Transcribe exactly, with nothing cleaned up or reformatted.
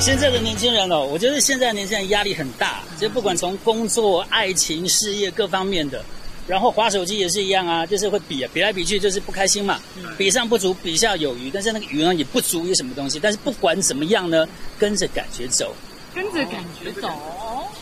现在的年轻人哦，我觉得现在的年轻人压力很大，就不管从工作、爱情、事业各方面的，然后滑手机也是一样啊，就是会比啊，比来比去就是不开心嘛，比上不足，比下有余，但是那个余呢也不足于什么东西，但是不管怎么样呢，跟着感觉走， 跟着感觉走。